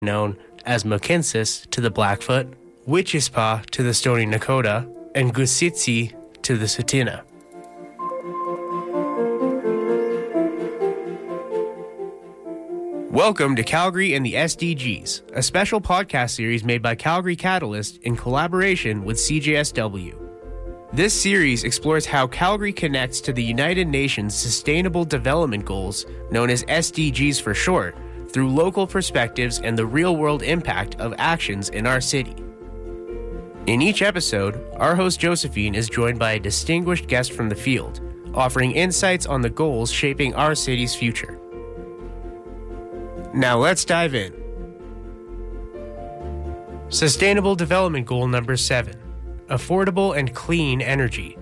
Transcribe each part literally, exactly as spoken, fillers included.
known as Mohkinstsis to the Blackfoot, Wichispa to the Stoney Nakoda, and Gusitsi to the Tsuut'ina. Welcome to Calgary and the S D Gs, a special podcast series made by Calgary Catalyst in collaboration with C J S W. This series explores how Calgary connects to the United Nations Sustainable Development Goals, known as S D Gs for short, through local perspectives and the real-world impact of actions in our city. In each episode, our host Josephine is joined by a distinguished guest from the field, offering insights on the goals shaping our city's future. Now let's dive in. Sustainable Development Goal number seven, affordable and clean energy.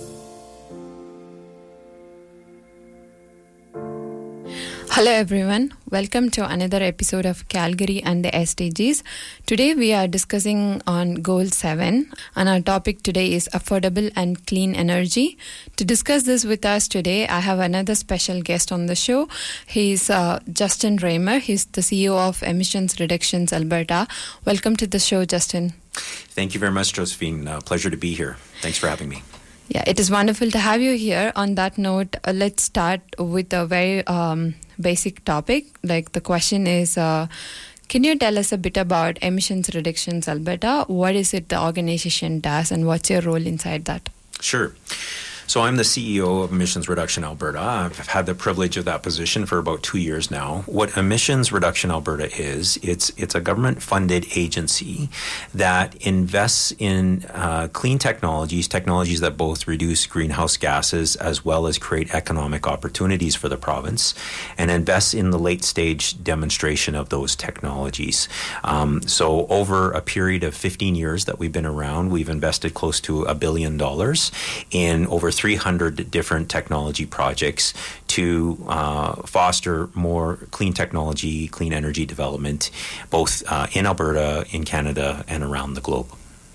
Hello everyone, welcome to another episode of Calgary and the S D Gs. Today we are discussing on Goal seven and our topic today is affordable and clean energy. To discuss this with us today, I have another special guest on the show. He's uh, Justin Raymer. He's the C E O of Emissions Reductions Alberta. Welcome to the show, Justin. Thank you very much, Josephine. Uh, pleasure to be here. Thanks for having me. Yeah, it is wonderful to have you here. On that note, uh, let's start with a very um, basic topic. Like the question is, uh, can you tell us a bit about Emissions Reductions Alberta? What is it the organization does and what's your role inside that? Sure. So I'm the C E O of Emissions Reduction Alberta. I've had the privilege of that position for about two years now. What Emissions Reduction Alberta is, it's it's a government-funded agency that invests in uh, clean technologies, technologies that both reduce greenhouse gases as well as create economic opportunities for the province, and invests in the late-stage demonstration of those technologies. Um, so over a period of fifteen years that we've been around, we've invested close to a billion dollars in over three hundred different technology projects to uh, foster more clean technology, clean energy development, both uh, in Alberta, in Canada, and around the globe.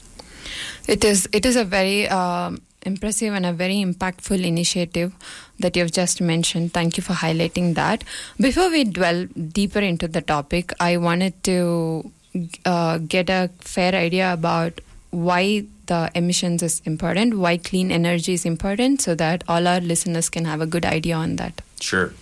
It is it is a very um, impressive and a very impactful initiative that you've just mentioned. Thank you for highlighting that. Before we dwell deeper into the topic, I wanted to uh, get a fair idea about why the emissions is important, why clean energy is important, so that all our listeners can have a good idea on that. Sure.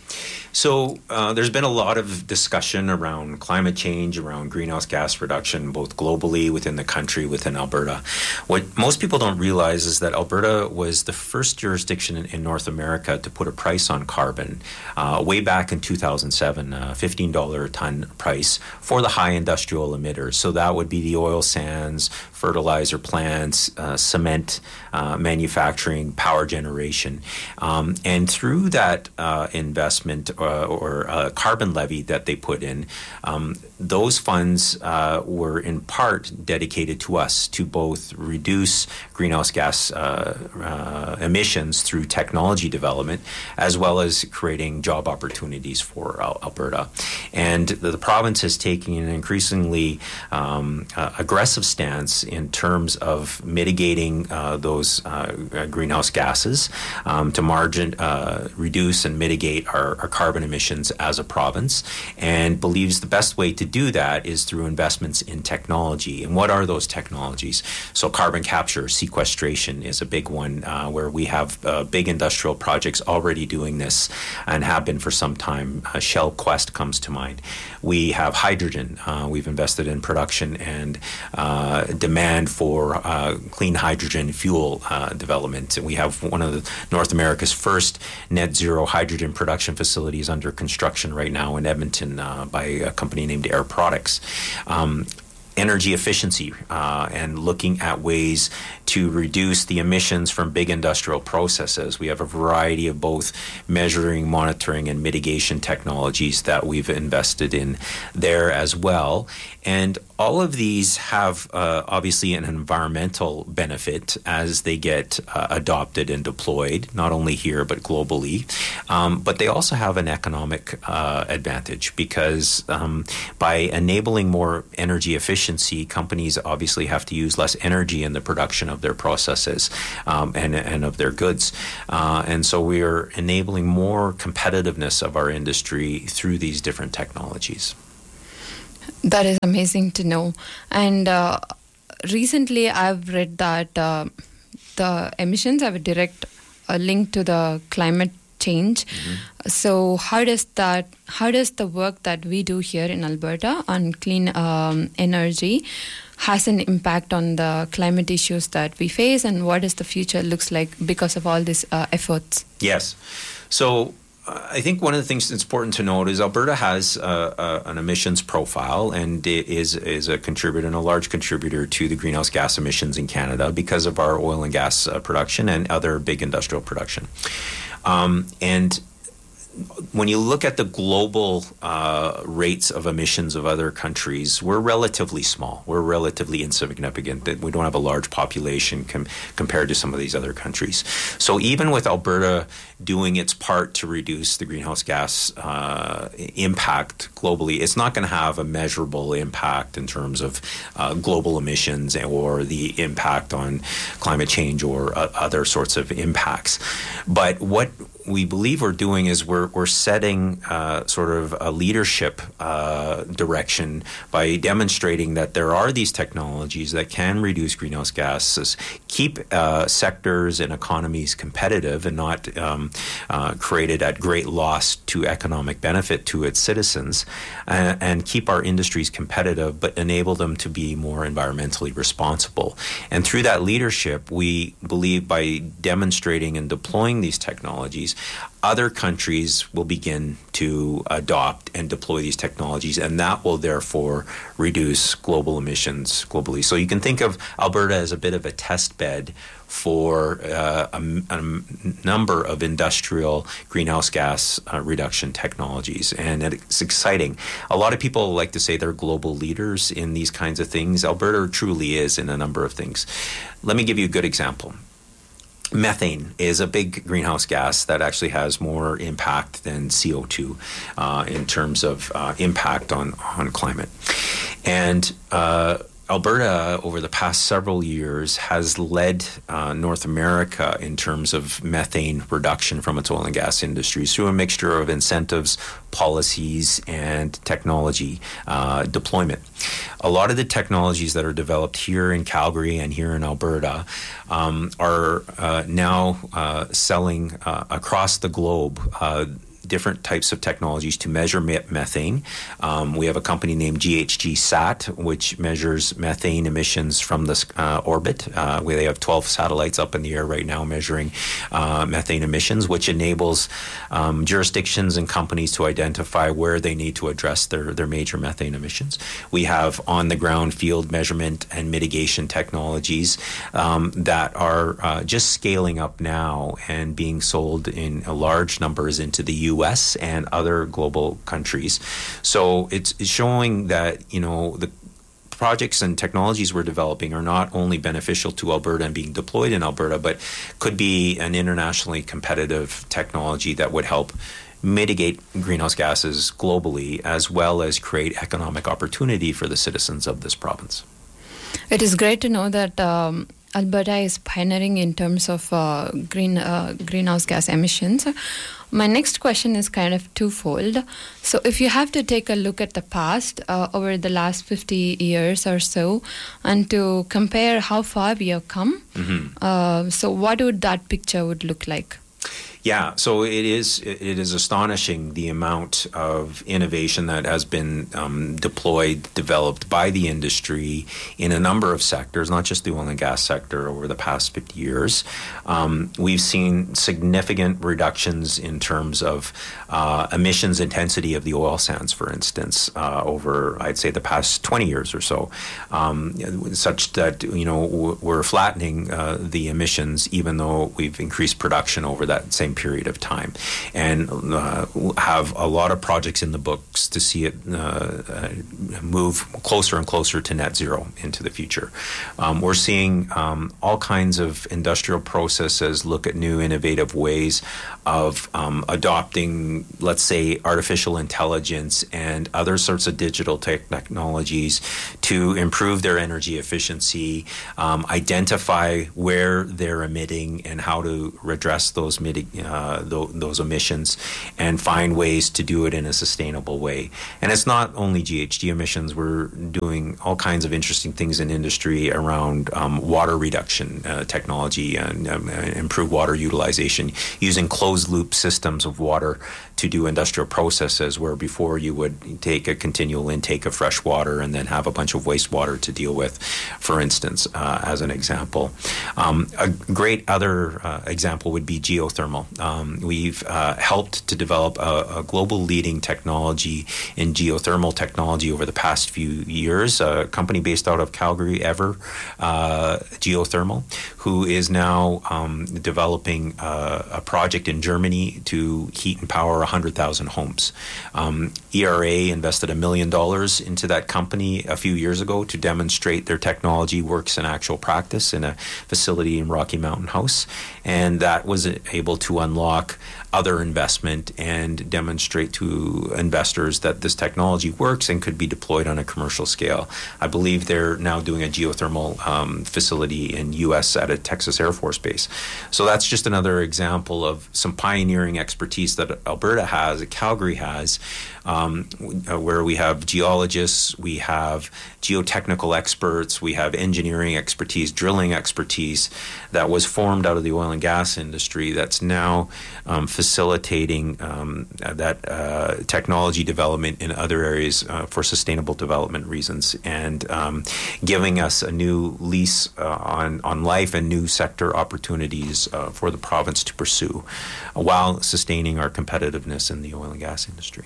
So uh, there's been a lot of discussion around climate change, around greenhouse gas reduction, both globally, within the country, within Alberta. What most people don't realize is that Alberta was the first jurisdiction in, in North America to put a price on carbon uh, way back in two thousand seven, a fifteen dollars a ton price for the high industrial emitters. So that would be the oil sands, fertilizer plants, uh, cement uh, manufacturing, power generation. Um, and through that uh, investment uh, or uh, carbon levy that they put in, um, those funds uh, were in part dedicated to us to both reduce greenhouse gas uh, uh, emissions through technology development, as well as creating job opportunities for uh, Alberta. And the, the province is taking an increasingly um, uh, aggressive stance in terms of mitigating uh, those uh, greenhouse gases um, to margin, uh, reduce and mitigate our, our carbon emissions as a province, and believes the best way to do that is through investments in technology. And what are those technologies? So carbon capture, sequestration is a big one uh, where we have uh, big industrial projects already doing this and have been for some time. Uh, Shell Quest comes to mind. We have hydrogen. Uh, we've invested in production and uh, demand for uh, clean hydrogen fuel uh, development. And we have one of the North America's first net zero hydrogen production facilities under construction right now in Edmonton uh, by a company named Air Products. Um, energy efficiency uh, and looking at ways to reduce the emissions from big industrial processes. We have a variety of both measuring, monitoring, and mitigation technologies that we've invested in there as well. And all of these have uh, obviously an environmental benefit as they get uh, adopted and deployed, not only here but globally. Um, but they also have an economic uh, advantage because um, by enabling more energy efficiency, companies obviously have to use less energy in the production of their processes um, and, and of their goods. Uh, and so we are enabling more competitiveness of our industry through these different technologies. That is amazing to know. And uh, recently I've read that uh, the emissions have a direct uh, link to the climate change. Mm-hmm. So how does that, how does the work that we do here in Alberta on clean um, energy has an impact on the climate issues that we face, and what does the future looks like because of all these uh, efforts? Yes. So I think one of the things that's important to note is Alberta has uh, uh, an emissions profile, and it is is a contributor and a large contributor to the greenhouse gas emissions in Canada because of our oil and gas uh, production and other big industrial production. Um, and when you look at the global uh, rates of emissions of other countries, we're relatively small. We're relatively insignificant. We don't have a large population com- compared to some of these other countries. So even with Alberta doing its part to reduce the greenhouse gas uh, impact globally, it's not going to have a measurable impact in terms of uh, global emissions or the impact on climate change or uh, other sorts of impacts. But what we believe we're doing is we're we're setting uh, sort of a leadership uh, direction by demonstrating that there are these technologies that can reduce greenhouse gases, keep uh, sectors and economies competitive and not um, uh, created at great loss to economic benefit to its citizens, uh, and keep our industries competitive but enable them to be more environmentally responsible. And through that leadership, we believe by demonstrating and deploying these technologies, other countries will begin to adopt and deploy these technologies, and that will therefore reduce global emissions globally. So you can think of Alberta as a bit of a test bed for uh, a, a number of industrial greenhouse gas uh, reduction technologies, and it's exciting. A lot of people like to say they're global leaders in these kinds of things. Alberta truly is in a number of things. Let me give you a good example. Methane is a big greenhouse gas that actually has more impact than C O two uh, in terms of uh, impact on, on climate. And uh, Alberta, over the past several years, has led uh, North America in terms of methane reduction from its oil and gas industries through a mixture of incentives, policies, and technology uh, deployment. A lot of the technologies that are developed here in Calgary and here in Alberta um, are uh, now uh, selling uh, across the globe uh, different types of technologies to measure me- methane. Um, we have a company named G H G SAT, which measures methane emissions from the uh, orbit. Uh, where they have twelve satellites up in the air right now measuring uh, methane emissions, which enables um, jurisdictions and companies to identify where they need to address their, their major methane emissions. We have on-the-ground field measurement and mitigation technologies um, that are uh, just scaling up now and being sold in large numbers into the U S and other global countries. So it's, it's showing that, you know, the projects and technologies we're developing are not only beneficial to Alberta and being deployed in Alberta, but could be an internationally competitive technology that would help mitigate greenhouse gases globally, as well as create economic opportunity for the citizens of this province. It is great to know that um, Alberta is pioneering in terms of uh, green uh, greenhouse gas emissions. My next question is kind of twofold. So if you have to take a look at the past uh, over the last fifty years or so, and to compare how far we have come, mm-hmm. uh, so what would that picture would look like? Yeah, so it is it is astonishing the amount of innovation that has been um, deployed, developed by the industry in a number of sectors, not just the oil and gas sector, over the past fifty years. Um, we've seen significant reductions in terms of uh, emissions intensity of the oil sands, for instance, uh, over, I'd say, the past twenty years or so, um, such that, you know, we're flattening uh, the emissions even though we've increased production over that same period of time, and uh, have a lot of projects in the books to see it uh, move closer and closer to net zero into the future. Um, we're seeing um, all kinds of industrial processes look at new innovative ways of um, adopting, let's say, artificial intelligence and other sorts of digital technologies to improve their energy efficiency, um, identify where they're emitting and how to redress those mitig- uh, th- those emissions and find ways to do it in a sustainable way. And it's not only G H G emissions. We're doing all kinds of interesting things in industry around um, water reduction uh, technology and um, improved water utilization, using closed-loop systems of water to do industrial processes where before you would take a continual intake of fresh water and then have a bunch of wastewater to deal with, for instance, uh, as an example. Um, a great other uh, example would be geothermal. Um, we've uh, helped to develop a, a global leading technology in geothermal technology over the past few years. A company based out of Calgary, Ever uh, Geothermal, who is now um, developing uh, a project in Germany to heat and power one hundred thousand homes. Um, E R A invested a million dollars into that company a few years ago to demonstrate their technology works in actual practice in a facility in Rocky Mountain House, and that was able to unlock other investment and demonstrate to investors that this technology works and could be deployed on a commercial scale. I believe they're now doing a geothermal um, facility in U S at a Texas Air Force Base. So that's just another example of some pioneering expertise that Alberta has, that Calgary has, um, where we have geologists, we have geotechnical experts, we have engineering expertise, drilling expertise that was formed out of the oil and gas industry that's now um, facilitating um, that uh, technology development in other areas uh, for sustainable development reasons, and um, giving us a new lease uh, on, on life and new sector opportunities uh, for the province to pursue uh, while sustaining our competitiveness in the oil and gas industry.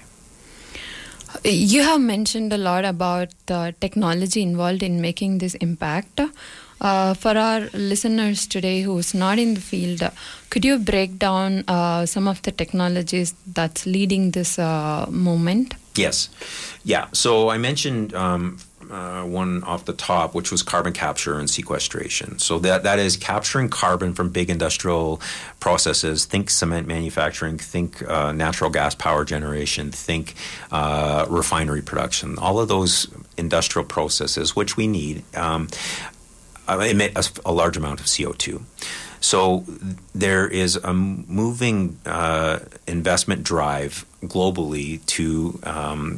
You have mentioned a lot about the technology involved in making this impact. Uh, for our listeners today who's not in the field, uh, could you break down uh, some of the technologies that's leading this uh, movement? Yes. Yeah. So I mentioned um, uh, one off the top, which was carbon capture and sequestration. So that that is capturing carbon from big industrial processes. Think cement manufacturing, think uh, natural gas power generation, think uh, refinery production. All of those industrial processes, which we need, um, emit a, a large amount of C O two. So there is a moving uh, investment drive globally to um,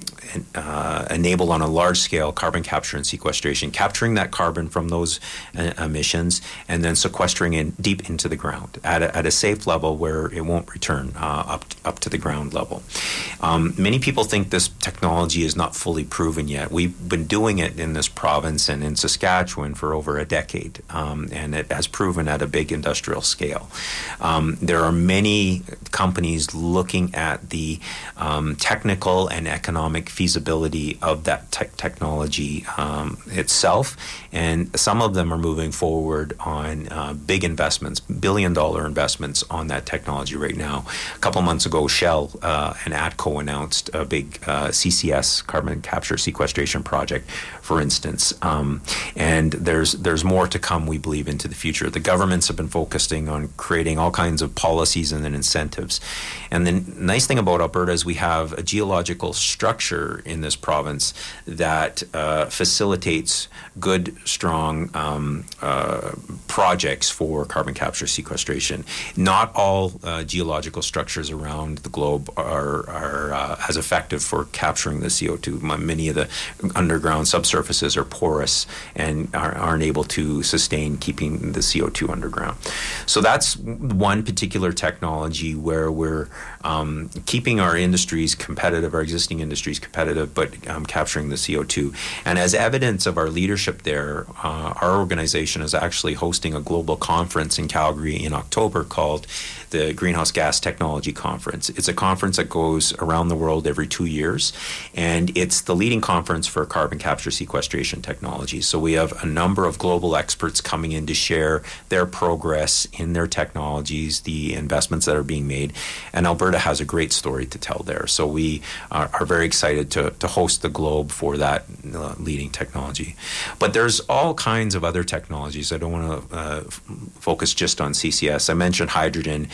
uh, enable on a large scale carbon capture and sequestration, capturing that carbon from those uh, emissions and then sequestering it deep into the ground at a, at a safe level where it won't return uh, up, up to the ground level. Um, many people think this technology is not fully proven yet. We've been doing it in this province and in Saskatchewan for over a decade, um, and it has proven at a big industrial scale. Um, there are many companies looking at the Um, technical and economic feasibility of that te- technology um, itself, and some of them are moving forward on uh, big investments, billion dollar investments on that technology right now. A couple months ago, Shell uh, and ATCO announced a big uh, C C S, carbon capture sequestration project, for instance, um, and there's there's more to come, we believe, into the future. The governments have been focusing on creating all kinds of policies and then incentives, and the nice thing about Alberta is we have a geological structure in this province that uh, facilitates good, strong um, uh, projects for carbon capture sequestration. Not all uh, geological structures around the globe are, are uh, as effective for capturing the C O two. Many of the underground subsurfaces are porous and are, aren't able to sustain keeping the C O two underground. So that's one particular technology where we're um, keeping our industries competitive, our existing industries competitive, but um, capturing the C O two. And as evidence of our leadership there, uh, our organization is actually hosting a global conference in Calgary in October called the Greenhouse Gas Technology Conference. It's a conference that goes around the world every two years, and it's the leading conference for carbon capture sequestration technology. So we have a number of global experts coming in to share their progress in their technologies, the investments that are being made, and Alberta has a great story to tell there. So we are, are very excited to, to host the globe for that uh, leading technology. But there's all kinds of other technologies. I don't want to uh, f- focus just on C C S. I mentioned hydrogen.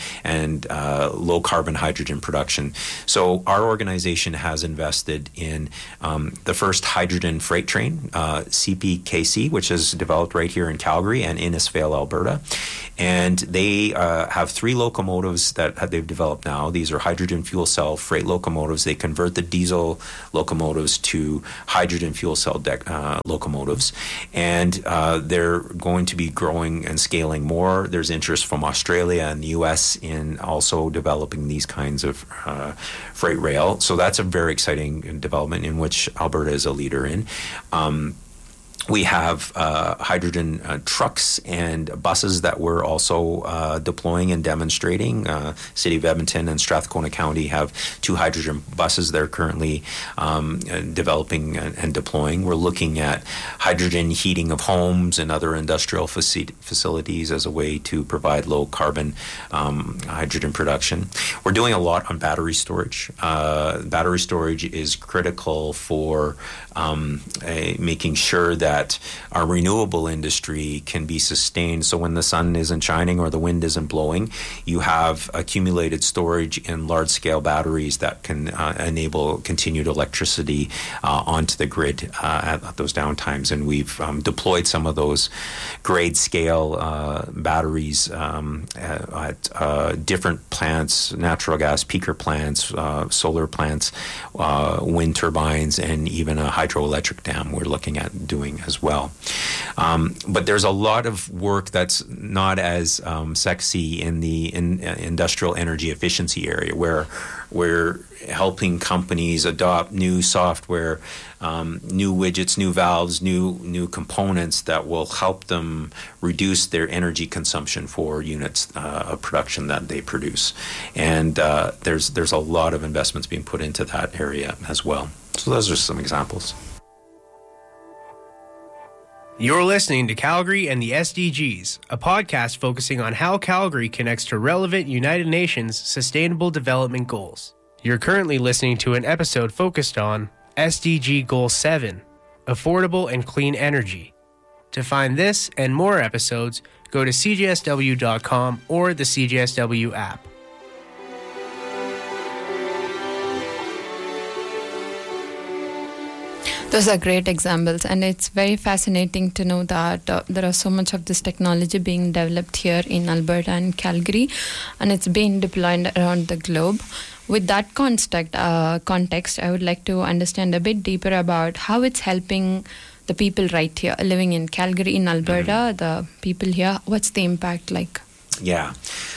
and uh, low carbon hydrogen production. So our organization has invested in um, the first hydrogen freight train, uh, C P K C, which is developed right here in Calgary and Innisfail, Alberta. And they uh, have three locomotives that they've developed now. These are hydrogen fuel cell freight locomotives. They convert the diesel locomotives to hydrogen fuel cell de- uh, locomotives. And uh, they're going to be growing and scaling more. There's interest from Australia and the U S in also developing these kinds of uh, freight rail. So that's a very exciting development in which Alberta is a leader in. Um, We have uh, hydrogen uh, trucks and buses that we're also uh, deploying and demonstrating. Uh, City of Edmonton and Strathcona County have two hydrogen buses they're currently um, developing and, and deploying. We're looking at hydrogen heating of homes and other industrial faci- facilities as a way to provide low carbon um, hydrogen production. We're doing a lot on battery storage. Uh, battery storage is critical for um, a, making sure that that our renewable industry can be sustained. So when the sun isn't shining or the wind isn't blowing, you have accumulated storage in large-scale batteries that can uh, enable continued electricity uh, onto the grid uh, at, at those downtimes. And we've um, deployed some of those grade-scale uh, batteries um, at, at uh, different plants, natural gas peaker plants, uh, solar plants, uh, wind turbines, and even a hydroelectric dam we're looking at doing as well. Um, but there's a lot of work that's not as um, sexy in the in, uh, industrial energy efficiency area, where we're helping companies adopt new software, um, new widgets, new valves, new new components that will help them reduce their energy consumption for units uh, of production that they produce. And uh, there's there's a lot of investments being put into that area as well. So those are some examples. You're listening to Calgary and the S D Gs, a podcast focusing on how Calgary connects to relevant United Nations Sustainable Development Goals. You're currently listening to an episode focused on S D G Goal seven, Affordable and Clean Energy. To find this and more episodes, go to c j s w dot com or the C J S W app. Those are great examples, and it's very fascinating to know that uh, there are so much of this technology being developed here in Alberta and Calgary, and it's being deployed around the globe. With that context, uh, context, I would like to understand a bit deeper about how it's helping the people right here living in Calgary, in Alberta, mm-hmm. the people here. What's the impact like? Yeah.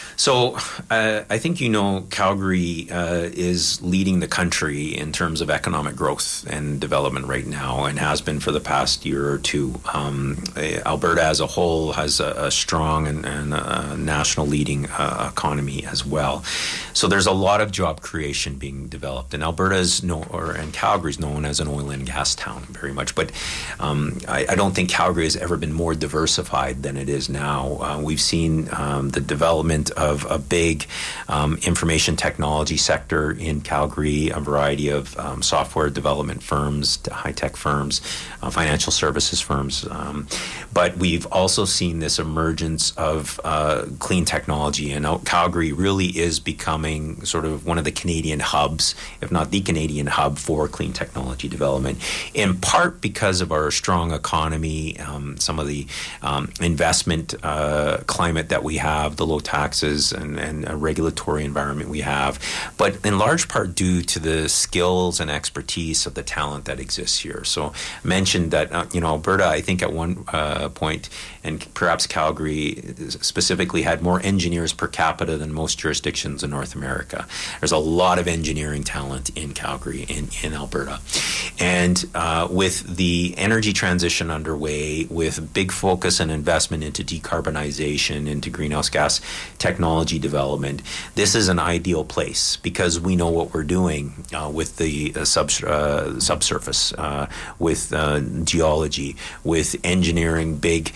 So uh, I think you know Calgary uh, is leading the country in terms of economic growth and development right now, and has been for the past year or two. Um, Alberta as a whole has a, a strong and, and a national leading uh, economy as well. So there's a lot of job creation being developed, and Alberta is no, or and Calgary is known as an oil and gas town very much. But um, I, I don't think Calgary has ever been more diversified than it is now. Uh, we've seen um, the development of of a big um, information technology sector in Calgary, a variety of um, software development firms, high-tech firms, uh, financial services firms. Um, but we've also seen this emergence of uh, clean technology, and Calgary really is becoming sort of one of the Canadian hubs, if not the Canadian hub for clean technology development, in part because of our strong economy, um, some of the um, investment uh, climate that we have, the low taxes, And, and a regulatory environment we have, but in large part due to the skills and expertise of the talent that exists here. So I mentioned that, uh, you know, Alberta, I think at one uh, point, and perhaps Calgary specifically, had more engineers per capita than most jurisdictions in North America. There's a lot of engineering talent in Calgary, in, in Alberta. And uh, with the energy transition underway, with big focus and investment into decarbonization, into greenhouse gas technology development, this is an ideal place because we know what we're doing uh, with the uh, sub, uh, subsurface, uh, with uh, geology, with engineering big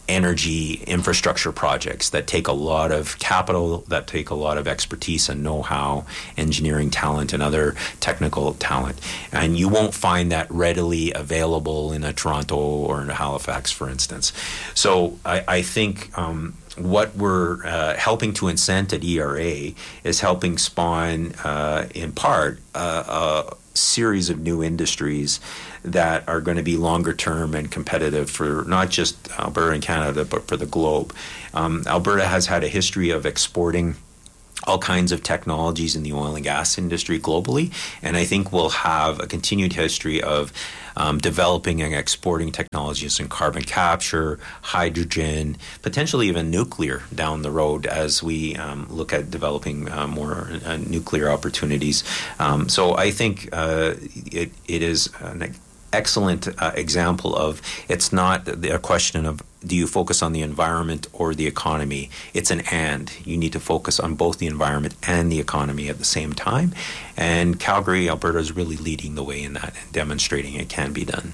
energy infrastructure projects that take a lot of capital, that take a lot of expertise and know-how, engineering talent and other technical talent. And you won't find that readily available in a Toronto or in a Halifax, for instance. So I, I think um, what we're uh, helping to incent at E R A is helping spawn, uh, in part, uh, a series of new industries that are going to be longer term and competitive for not just Alberta and Canada, but for the globe. Um, Alberta has had a history of exporting all kinds of technologies in the oil and gas industry globally, and I think we'll have a continued history of um, developing and exporting technologies in carbon capture, hydrogen, potentially even nuclear down the road as we um, look at developing uh, more uh, nuclear opportunities. Um, so I think uh, it it is an excellent uh, example of it's not a question of do you focus on the environment or the economy? It's an and. You need to focus on both the environment and the economy at the same time. And Calgary, Alberta is really leading the way in that and demonstrating it can be done.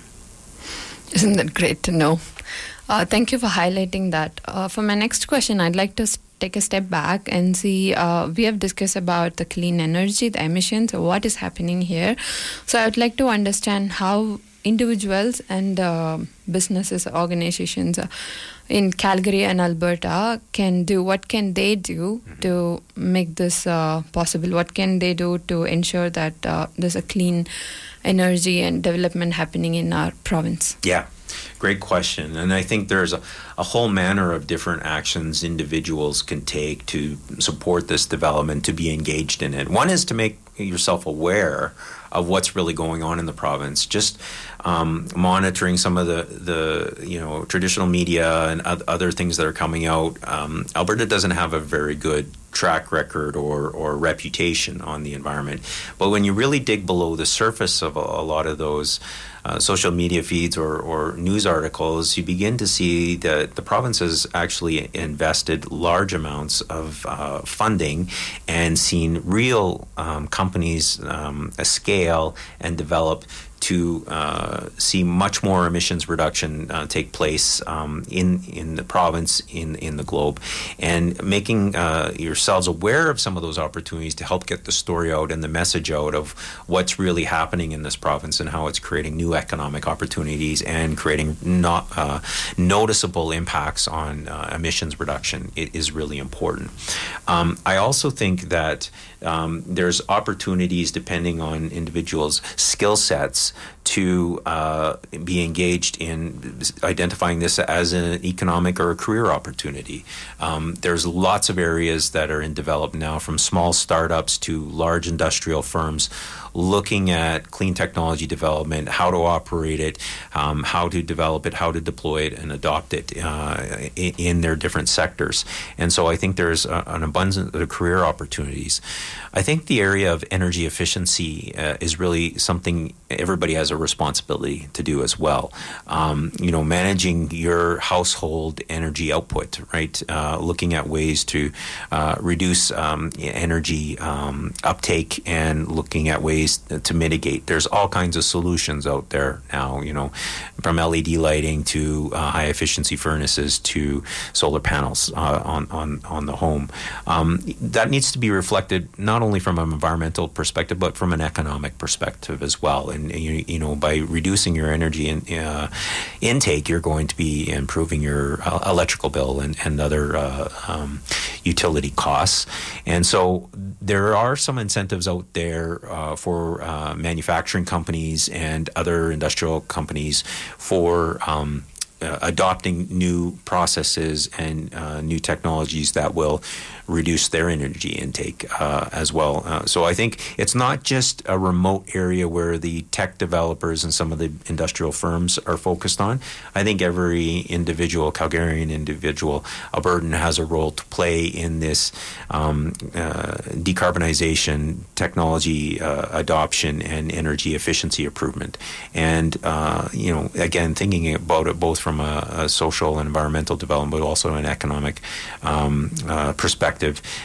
Isn't that great to know? Uh, thank you for highlighting that. Uh, for my next question, I'd like to take a step back and see, uh, we have discussed about the clean energy, the emissions, what is happening here. So I would like to understand how individuals and uh, businesses, organizations uh, in Calgary and Alberta can do, what can they do mm-hmm. to make this uh, possible? What can they do to ensure that uh, there's a clean energy and development happening in our province? Yeah. Great question. And I think there's a, a whole manner of different actions individuals can take to support this development, to be engaged in it. One is to make yourself aware of what's really going on in the province. Just um, monitoring some of the, the you know traditional media and other things that are coming out. Um, Alberta doesn't have a very good track record or, or reputation on the environment. But when you really dig below the surface of a, a lot of those uh, social media feeds or, or news articles, you begin to see that the province has actually invested large amounts of uh, funding and seen real um, companies um, scale and develop to uh, see much more emissions reduction uh, take place um, in in the province, in in the globe, and making uh, yourselves aware of some of those opportunities to help get the story out and the message out of what's really happening in this province and how it's creating new economic opportunities and creating not uh, noticeable impacts on uh, emissions reduction. It is really important. Um, I also think that um, there's opportunities depending on individuals' skill sets to uh, be engaged in identifying this as an economic or a career opportunity. Um, there's lots of areas that are in development now, from small startups to large industrial firms, looking at clean technology development, how to operate it, um, how to develop it, how to deploy it and adopt it uh, in, in their different sectors. And so I think there's a, an abundance of career opportunities. I think the area of energy efficiency uh, is really something everybody has a responsibility to do as well. Um, you know, managing your household energy output, right? Uh, looking at ways to uh, reduce um, energy um, uptake and looking at ways to mitigate. There's all kinds of solutions out there now, you know, from L E D lighting to uh, high efficiency furnaces to solar panels uh, on, on, on the home. Um, that needs to be reflected not only from an environmental perspective, but from an economic perspective as well. And, you, you know, by reducing your energy in, uh, intake, you're going to be improving your uh, electrical bill and, and other uh, um, utility costs. And so there are some incentives out there uh, for uh, manufacturing companies and other industrial companies for um, uh, adopting new processes and uh, new technologies that will reduce their energy intake uh, as well. Uh, so I think it's not just a remote area where the tech developers and some of the industrial firms are focused on. I think every individual, Calgarian individual, Albertan has a role to play in this um, uh, decarbonization, technology uh, adoption, and energy efficiency improvement. And, uh, you know, again, thinking about it both from a, a social and environmental development, but also an economic um, uh, perspective,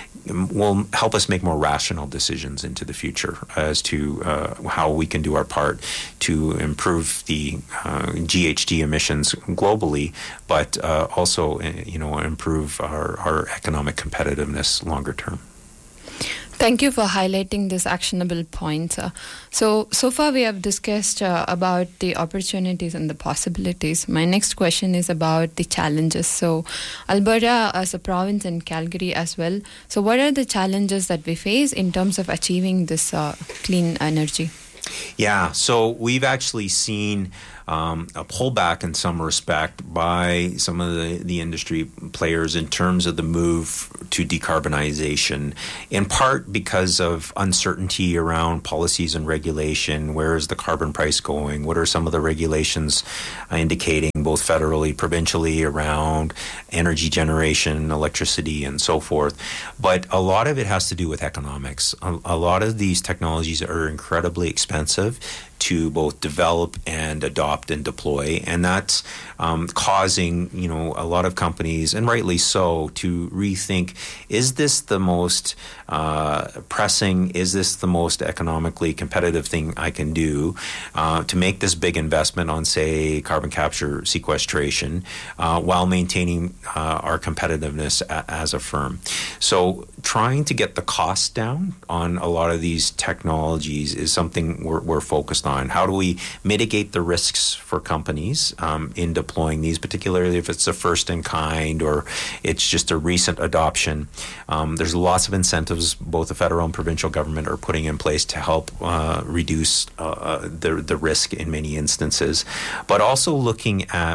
will help us make more rational decisions into the future as to uh, how we can do our part to improve the uh, G H G emissions globally, but uh, also, you know, improve our, our economic competitiveness longer term. Thank you for highlighting this actionable point. Uh, so, so far we have discussed uh, about the opportunities and the possibilities. My next question is about the challenges. So, Alberta as a province and Calgary as well. So, what are the challenges that we face in terms of achieving this uh, clean energy? Yeah, so we've actually seen um, a pullback in some respect by some of the, the industry players in terms of the move to decarbonization, in part because of uncertainty around policies and regulation. Where is the carbon price going? What are some of the regulations indicating, both federally, provincially, around energy generation, electricity, and so forth? But a lot of it has to do with economics. A, a lot of these technologies are incredibly expensive to both develop and adopt and deploy, and that's um, causing, you know, a lot of companies, and rightly so, to rethink: is this the most uh, pressing? Is this the most economically competitive thing I can do uh, to make this big investment on, say, carbon capture sequestration, uh, while maintaining uh, our competitiveness a- as a firm? So, trying to get the costs down on a lot of these technologies is something we're, we're focused on. How do we mitigate the risks for companies um, in deploying these, particularly if it's a first in kind or it's just a recent adoption? Um, there's lots of incentives both the federal and provincial government are putting in place to help uh, reduce uh, the, the risk in many instances, but also looking at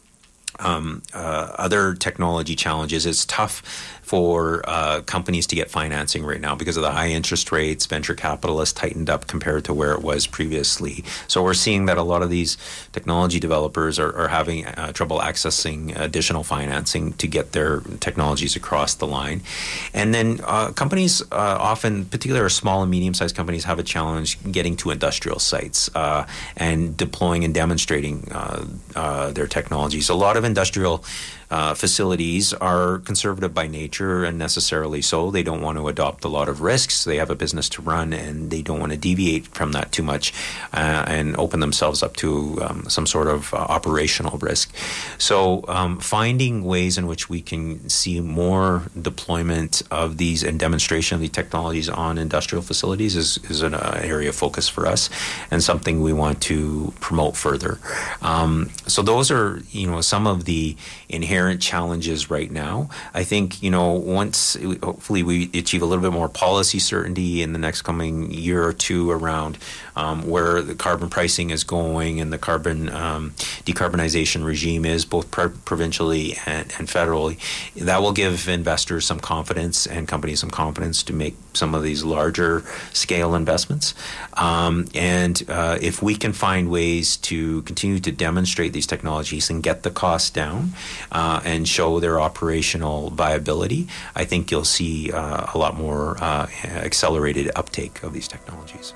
Um, uh, other technology challenges. It's tough for uh, companies to get financing right now because of the high interest rates. Venture capital has tightened up compared to where it was previously. So we're seeing that a lot of these technology developers are, are having uh, trouble accessing additional financing to get their technologies across the line. And then uh, companies uh, often, particularly small and medium-sized companies, have a challenge getting to industrial sites uh, and deploying and demonstrating uh, uh, their technologies. A lot of industrial uh, facilities are conservative by nature, and necessarily so. They don't want to adopt a lot of risks. They have a business to run, and they don't want to deviate from that too much uh, and open themselves up to um, some sort of uh, operational risk. So um, finding ways in which we can see more deployment of these and demonstration of these technologies on industrial facilities is, is an uh, area of focus for us, and something we want to promote further. Um, so those are, you know, some of the inherent challenges right now. I think, you know, once hopefully we achieve a little bit more policy certainty in the next coming year or two around um, where the carbon pricing is going and the carbon um, decarbonization regime is, both pro- provincially and, and federally, that will give investors some confidence and companies some confidence to make some of these larger scale investments. Um, and uh, if we can find ways to continue to demonstrate these technologies and get the costs down uh, and show their operational viability, I think you'll see uh, a lot more uh, accelerated uptake of these technologies.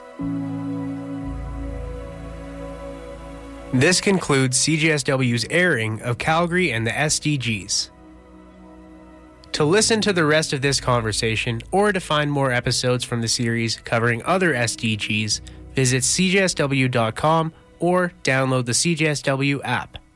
This concludes C J S W's airing of Calgary and the S D Gs. To listen to the rest of this conversation or to find more episodes from the series covering other S D Gs, visit c j s w dot com or download the C J S W app.